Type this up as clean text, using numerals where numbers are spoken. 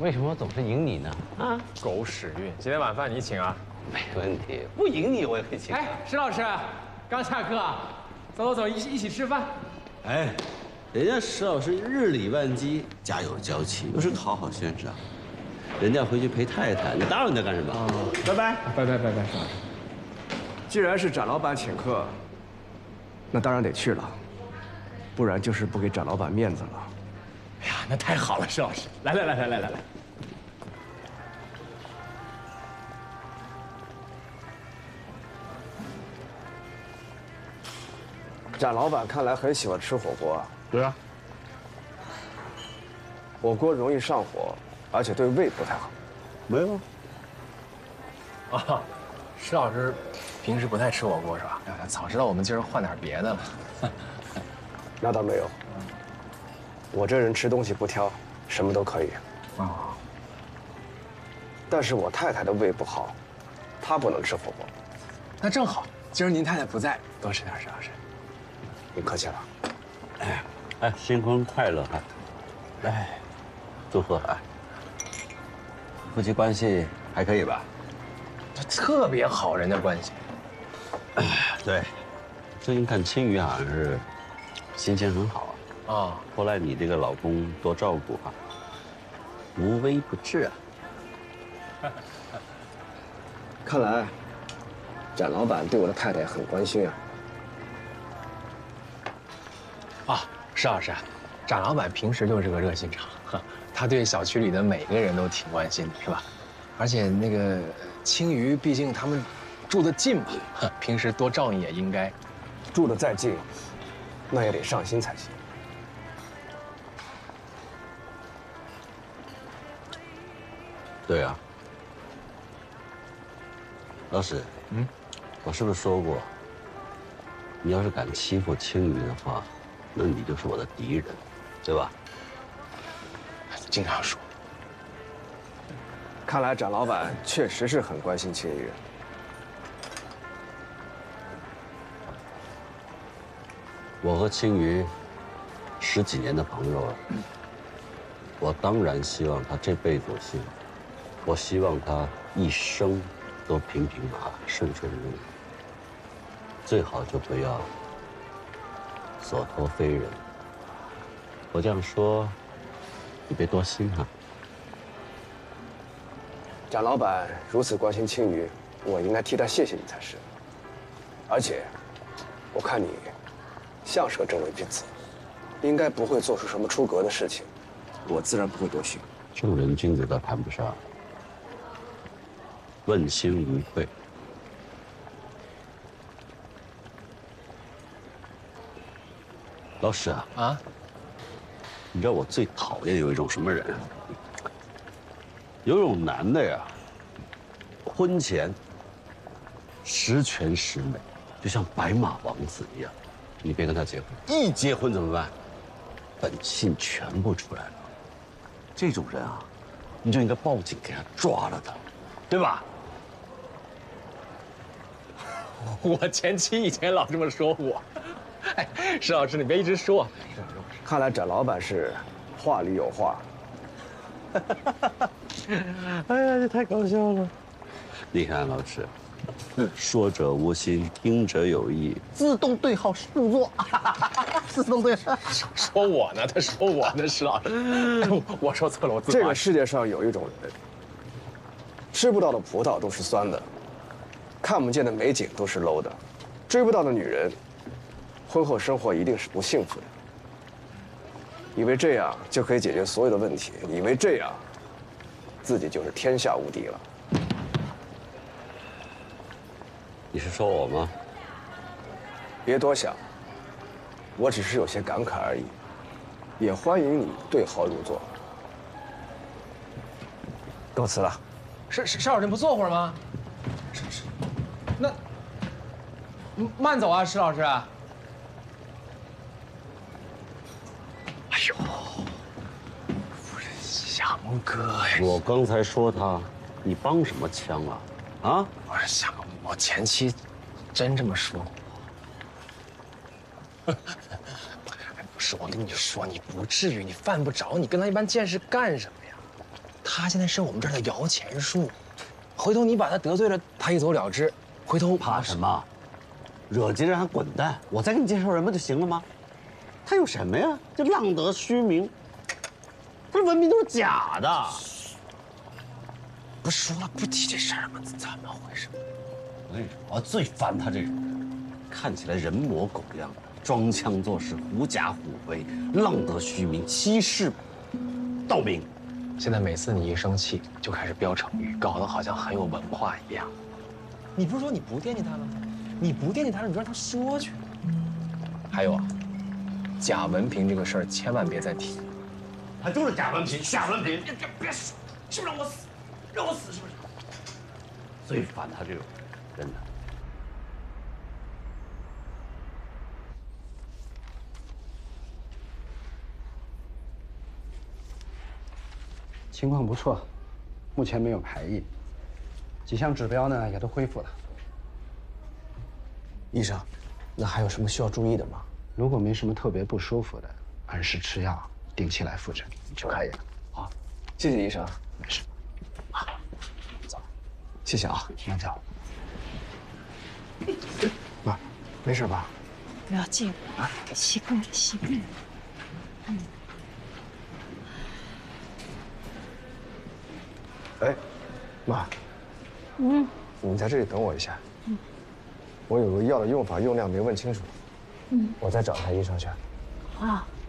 为什么我总是赢你呢？啊， 狗屎运！今天晚饭你请啊？ 没问题，不赢你我也可以请。 哎，石老师，刚下课，走，一起吃饭。 哎，人家石老师日理万机，家有娇妻，又是讨好先生，人家回去陪太太，你打扰人家干什么？ 拜拜。 拜，石老师。 既然是展老板请客，那当然得去了，不然就是不给展老板面子了。 哎呀，那太好了，石老师，来。 展老板看来很喜欢吃火锅啊。 对啊， 火锅容易上火，而且对胃不太好。 没有。 啊，石老师平时不太吃火锅是吧？哎呀，早知道我们今儿换点别的了。 那倒没有，我这人吃东西不挑，什么都可以。 哦， 但是我太太的胃不好，她不能吃火锅。 那正好，今儿您太太不在，多吃点，石老师。 你客气了。 哎，新婚快乐哈！哎，祝贺啊！夫妻关系还可以吧？ 这特别好，人家关系。 哎，对，最近看青鱼好像是心情很好啊。 啊， 后来你这个老公多照顾哈，无微不至啊。 看来，展老板对我的太太很关心啊。 啊，石老师，展老板平时就是个热心肠，他对小区里的每个人都挺关心的，是吧？而且那个青鱼，毕竟他们住得近嘛，平时多照应也应该。 住得再近，那也得上心才行。 对啊，老史，我是不是说过，你要是敢欺负青鱼的话，那你就是我的敌人，对吧？ 经常说。 看来展老板确实是很关心青鱼。 我和青鱼10几年的朋友了，我当然希望他这辈子有幸福，我希望他一生都平平安安、顺顺利利，最好就不要所托非人。我这样说，你别多心哈。 展老板如此关心青鱼，我应该替他谢谢你才是。而且，我看你像是个正人君子，应该不会做出什么出格的事情，我自然不会多心。 正人君子倒谈不上，问心无愧。老史啊，你知道我最讨厌有一种什么人？有种男的呀，婚前十全十美，就像白马王子一样，你别跟他结婚，一结婚怎么办？本性全部出来了。这种人啊，你就应该报警给他抓了他，对吧？ 我前妻以前老这么说我。哎，石老师，你别一直说。 看来展老板是话里有话。 哎呀，这太搞笑了！你看，老师，说者无心，听者有意，自动对号入座，自动对号。 说我呢，他说我呢，石老师，我说错了，我自这个世界上有一种人，吃不到的葡萄都是酸的，看不见的美景都是 low 的，追不到的女人，婚后生活一定是不幸福的。以为这样就可以解决所有的问题，以为这样自己就是天下无敌了。 你是说我吗？ 别多想，我只是有些感慨而已。也欢迎你对号入座。告辞了。 石老师不坐会儿吗？那慢走啊，石老师。哎呦，翔哥呀！ 我刚才说他，你帮什么腔啊？啊？ 我说翔哥，我前妻真这么说过。不是，我跟你说，你不至于，你犯不着，你跟他一般见识干什么呀？ 他现在是我们这儿的摇钱树，回头你把他得罪了，他一走了之，回头怕什么？惹急人还滚蛋！我再给你介绍人不就行了吗？他有什么呀？就浪得虚名，他的文凭都是假的。 不是说了不提这事儿吗？怎么回事？ 我跟你说，我最烦他这种人，看起来人模狗样的，装腔作势，狐假虎威，浪得虚名，欺世盗名。 现在每次你一生气就开始飙成语，搞得好像很有文化一样。你不是说你不惦记他了吗？你不惦记他了，你就让他说去。还有啊，假文凭这个事儿千万别再提。 他就是假文凭，假文凭。 别说，是不是让我死？让我死是不是？ 最烦他这种人，真的。 情况不错，目前没有排异，几项指标呢也都恢复了。医生，那还有什么需要注意的吗？如果没什么特别不舒服的，按时吃药，定期来复诊就可以了。好，谢谢医生。没事。啊，走，谢谢啊，慢走。妈，没事吧？ 不要借我，习惯了，习惯了。 哎，妈，你在这里等我一下。我有个药的用法用量没问清楚。我再找一下医生去。 啊。